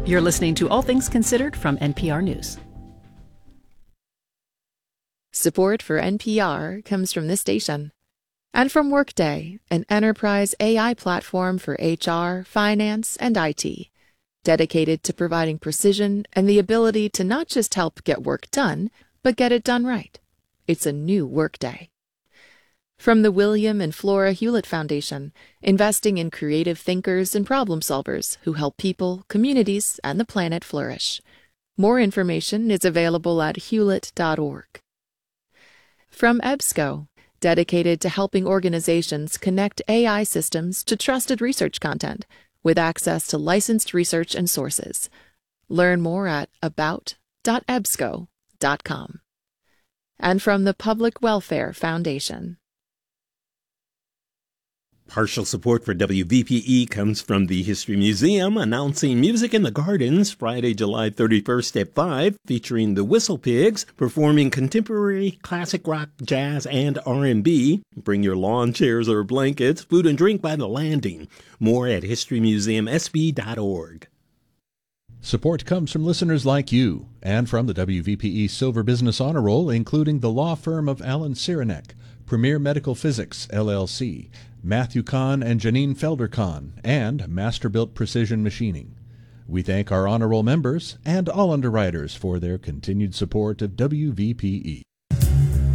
You're listening to All Things Considered from NPR News. Support for NPR comes from this station and from Workday, an enterprise AI platform for HR, finance, and IT, dedicated to providing precision and the ability to not just help get work done, but get it done right. It's a new Workday. From the William and Flora Hewlett Foundation, investing in creative thinkers and problem solvers who help people, communities, and the planet flourish. More information is available at hewlett.org. From EBSCO, dedicated to helping organizations connect AI systems to trusted research content with access to licensed research and sources. Learn more at about.ebsco.com. And from the Public Welfare Foundation. Partial support for WVPE comes from the History Museum, announcing Music in the Gardens Friday, July 31st at 5, featuring the Whistle Pigs, performing contemporary, classic rock, jazz, and R&B. Bring your lawn chairs or blankets, food and drink by the landing. More at historymuseumsb.org. Support comes from listeners like you and from the WVPE Silver Business Honor Roll, including the law firm of Alan Cyranek, Premier Medical Physics, LLC, Matthew Kahn and Janine Felder-Kahn, and Masterbuilt Precision Machining. We thank our honor roll members and all underwriters for their continued support of WVPE.